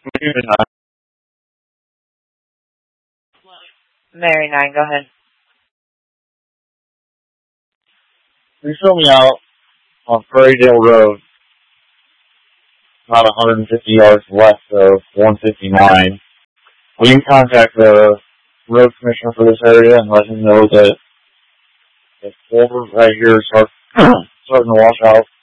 Mary 9, go ahead. You show me out on Prairiedale Road, about 150 yards west of 159. Will you contact the road commissioner for this area and let him know that the culvert right here is starting to wash out